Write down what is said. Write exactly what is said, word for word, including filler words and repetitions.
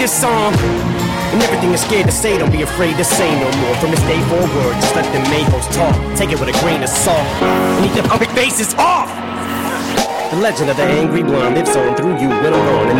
this song. And everything you're scared to say, don't be afraid to say no more. From this day forward, just let the mayhoes talk. Take it with a grain of salt, and eat the puppet faces off. The legend of the angry blonde lives on through you when I'm gone. And